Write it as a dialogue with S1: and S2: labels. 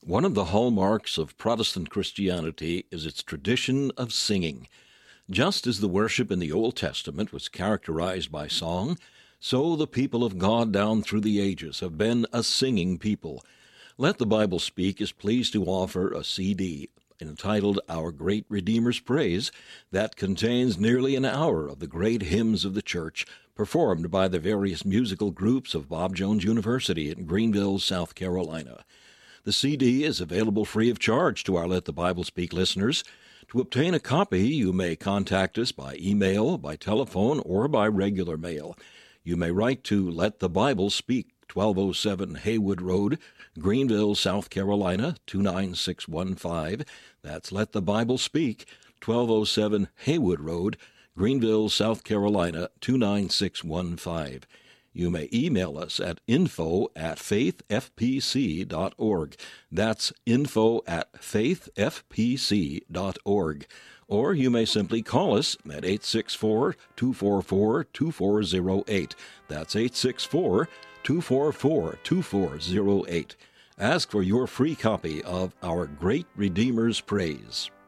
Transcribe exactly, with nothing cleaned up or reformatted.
S1: One of the hallmarks of Protestant Christianity is its tradition of singing. Just as the worship in the Old Testament was characterized by song, so the people of God down through the ages have been a singing people. Let the Bible Speak is pleased to offer a C D entitled Our Great Redeemer's Praise that contains nearly an hour of the great hymns of the church performed by the various musical groups of Bob Jones University in Greenville, South Carolina. The C D is available free of charge to our Let the Bible Speak listeners. To obtain a copy, you may contact us by email, by telephone, or by regular mail. You may write to Let the Bible Speak, twelve oh seven Haywood Road, Greenville, South Carolina, two nine six one five. That's Let the Bible Speak, twelve oh seven Haywood Road, Greenville, South Carolina, two nine six one five. You may email us at info at faithfpc dot org. That's info at faithfpc dot org. Or you may simply call us at eight six four, two four four, two four zero eight. That's eight six four, two four four, two four zero eight. Ask for your free copy of Our Great Redeemer's Praise.